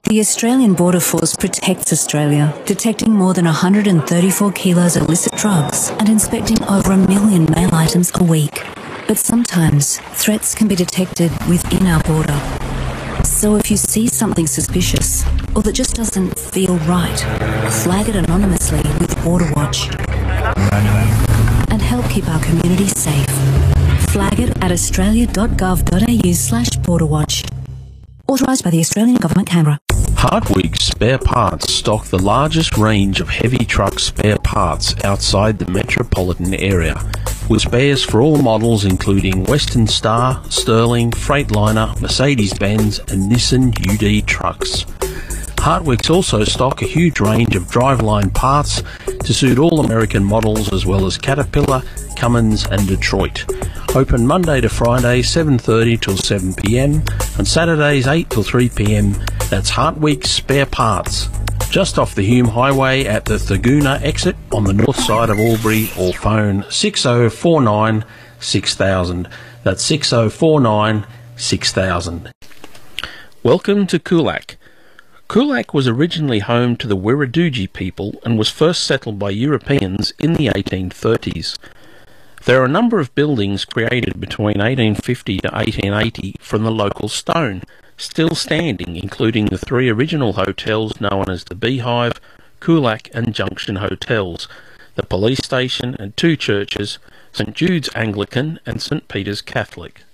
The Australian Border Force protects Australia, detecting more than 134 kilos of illicit drugs and inspecting over 1 million mail items a week. But sometimes, threats can be detected within our border. So if you see something suspicious, or that just doesn't feel right, flag it anonymously with Border Watch. And help keep our community safe. Flag it at australia.gov.au/borderwatch. Authorised by the Australian Government, Canberra. Hardwig Spare Parts stock the largest range of heavy truck spare parts outside the metropolitan area, with spares for all models including Western Star, Sterling, Freightliner, Mercedes-Benz and Nissan UD trucks. Hardwicks also stock a huge range of driveline parts to suit all American models as well as Caterpillar, Cummins and Detroit. Open Monday to Friday 7:30 till 7 p.m. and Saturdays 8 till 3 p.m. That's Hardwig Spare Parts, just off the Hume Highway at the Thurgoona exit on the north side of Albury, or phone 6049 6000. That's 6049 6000. Welcome to Kulak. Kulak was originally home to the Wiradjuri people and was first settled by Europeans in the 1830s. There are a number of buildings created between 1850 to 1880 from the local stone, still standing, including the 3 original hotels known as the Beehive, Kulak and Junction Hotels, the police station and 2 churches, St Jude's Anglican and St Peter's Catholic.